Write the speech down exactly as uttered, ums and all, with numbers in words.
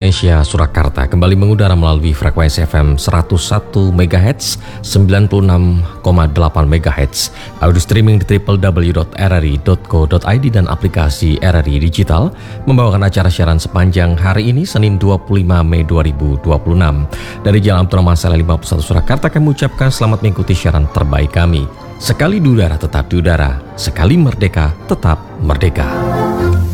Indonesia Surakarta kembali mengudara melalui frekuensi F M seratus satu megahertz, sembilan puluh enam koma delapan megahertz, audio streaming di w w w titik r r i titik co titik i d dan aplikasi R R I Digital, membawakan acara siaran sepanjang hari ini Senin dua puluh lima Mei dua ribu dua puluh enam. Dari Jalan Abdurrahman Saleh lima puluh satu Surakarta kami ucapkan selamat mengikuti siaran terbaik kami. Sekali di udara tetap di udara, sekali merdeka tetap merdeka.